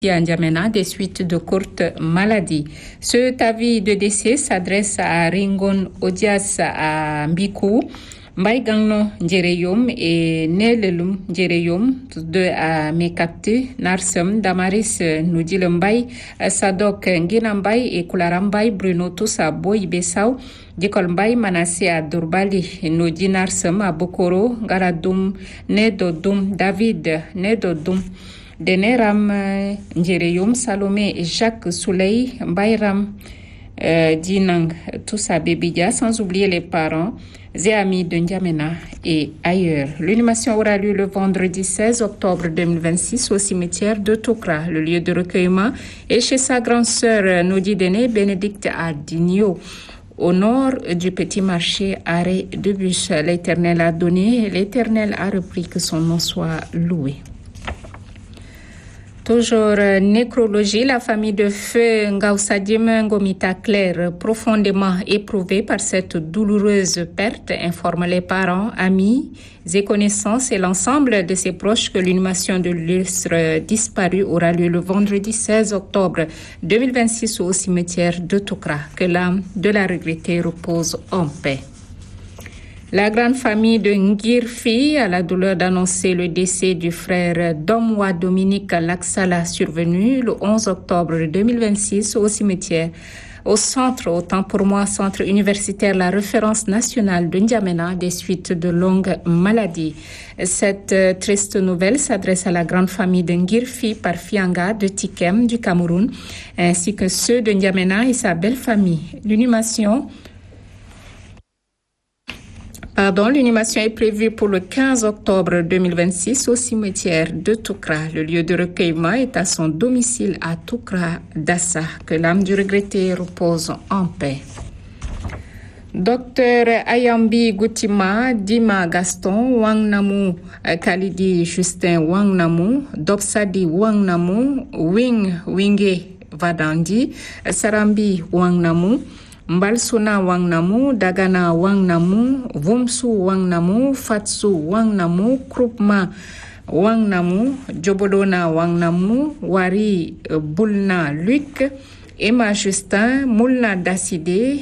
à N'Djamena des suites de courtes maladies. Cet avis de décès s'adresse à Ringon Odias à Mbikou, Mbaye Gangno Ndjereyom et Nelelum Ndjereyom, deux à Mekapte, Narsem, Damaris Noudil Mbaye, Sadok Ngina Mbaye et Koulara Mbaye, Bruno tous à Boy Bessaou, Dikol Mbaye Manassé à Dourbali, Noudi Narsem à Bokoro, Garadoum, Nedodoum, David, Nedodoum, Deneram Ndjereyom, Salomé et Jacques Souley, Bayram Dinang, tous à Bébidia, sans oublier les parents, Zéami de N'Djamena et ailleurs. L'inhumation aura lieu le vendredi 16 octobre 2026 au cimetière de Toukra. Le lieu de recueillement est chez sa grande sœur Nodi Dene Bénédicte à Digno, au nord du petit marché arrêt de bus. L'Éternel a donné, l'Éternel a repris, que son nom soit loué. Toujours nécrologie, la famille de feu Ngaoussadim Ngomita Claire, profondément éprouvée par cette douloureuse perte, informe les parents, amis et connaissances et l'ensemble de ses proches que l'inhumation de l'illustre disparu aura lieu le vendredi 16 octobre 2026 au cimetière de Toukra. Que l'âme de la regrettée repose en paix. La grande famille de Ngirfi a la douleur d'annoncer le décès du frère Domwa Dominique Laksala, survenu le 11 octobre 2026 au cimetière, au centre, autant pour moi, centre universitaire, la référence nationale de N'Djamena des suites de longues maladies. Cette triste nouvelle s'adresse à la grande famille de Ngirfi par Fianga de Tikem du Cameroun, ainsi que ceux de N'Djamena et sa belle famille. L'inhumation est prévue pour le 15 octobre 2026 au cimetière de Toukra. Le lieu de recueillement est à son domicile à Toukra Dassa. Que l'âme du regretté repose en paix. Docteur Ayambi Goutima, Dima Gaston, Wangnamu Kalidi Justin Wangnamu, Dopsadi Wangnamu, Winge Vadandi, Sarambi Wangnamu, Mbalsuna Wangnamu, Dagana Wangnamu, Vumsu Wangnamu, Fatsu Wangnamu, Krupma Wangnamu, Djobodona Wangnamu, Wari Bulna Luc, Emma Justin, Moulna Dasside,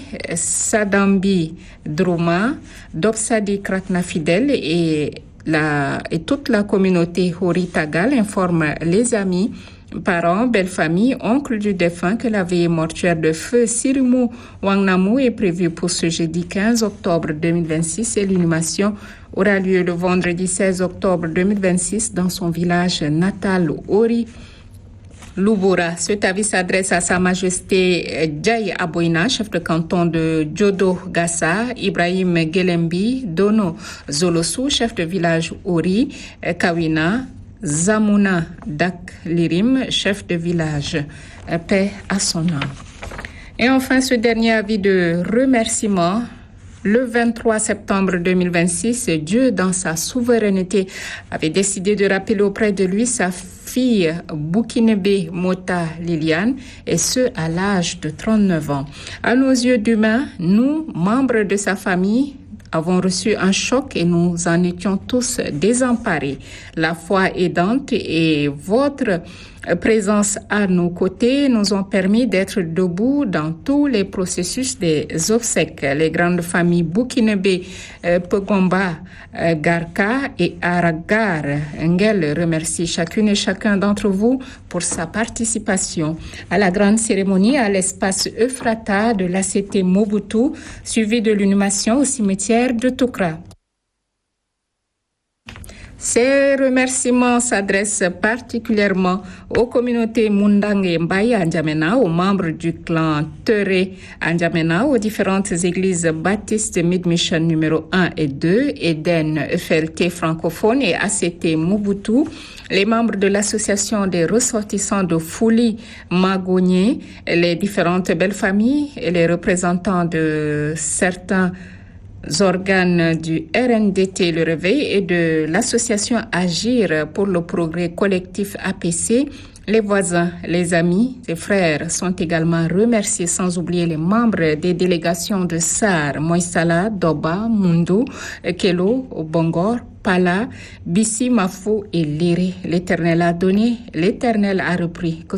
Sadambi Drouma, Dopsadi Krakna Fidel et toute la communauté Horitagal informe les amis, parents, belle famille, oncles du défunt que la veillée mortuaire de feu Sirimu Wangnamu est prévue pour ce jeudi 15 octobre 2026 et l'inhumation aura lieu le vendredi 16 octobre 2026 dans son village natal Ori Louboura. Cet avis s'adresse à Sa Majesté Djaï Aboina, chef de canton de Djodo Gassa, Ibrahim Gelembi, Dono Zolosu, chef de village Ori, Kawina, Zamuna Dak Lirim, chef de village. Paix à son âme. Et enfin, ce dernier avis de remerciement. Le 23 septembre 2026, Dieu, dans sa souveraineté, avait décidé de rappeler auprès de lui sa fille Boukinebe Mota Liliane, et ce, à l'âge de 39 ans. À nos yeux d'humains, nous, membres de sa famille, avons reçu un choc et nous en étions tous désemparés. La foi aidante et votre présence à nos côtés nous ont permis d'être debout dans tous les processus des obsèques. Les grandes familles Boukinebe, Pegomba, Garka et Aragar Ngel remercie chacune et chacun d'entre vous pour sa participation à la grande cérémonie à l'espace Euphrata de l'ACT Mobutu, suivie de l'inhumation au cimetière de Toukra. Ces remerciements s'adressent particulièrement aux communautés Mundang et Mbaye à N'Djamena, aux membres du clan Tere à N'Djamena, aux différentes églises baptistes Mid-Mission numéro 1 et 2, Eden, FLT francophone et ACT Mobutu, les membres de l'association des ressortissants de Fouli Magonier, les différentes belles familles et les représentants de certains organes du RNDT Le Réveil et de l'association Agir pour le progrès collectif APC, Les voisins, les amis, ses frères sont également remerciés, sans oublier les membres des délégations de Sar, Moïsala, Doba, Mundu, Kelo, Bongor, Pala, Bissi, Mafo et Léré. L'Éternel a donné, l'Éternel a repris. Que